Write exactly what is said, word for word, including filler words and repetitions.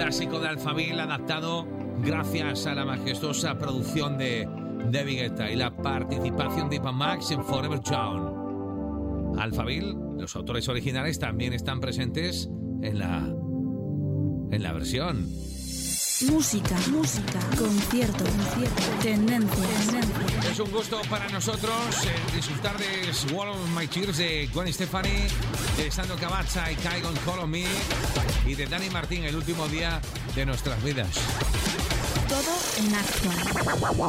clásico de Alphaville adaptado gracias a la majestuosa producción de David Guetta y la participación de Eva Max en Forever Young. Alphaville, los autores originales, también están presentes en la, en la versión. Música, música, concierto, concierto, tendencias, tendencias. Es un gusto para nosotros eh, disfrutar de Swallow My Tears de Gwen Stefani, de Sandro Cavazza y Kai Gon Call on Me y de Dani Martín, El último día de nuestras vidas. Todo en Actual.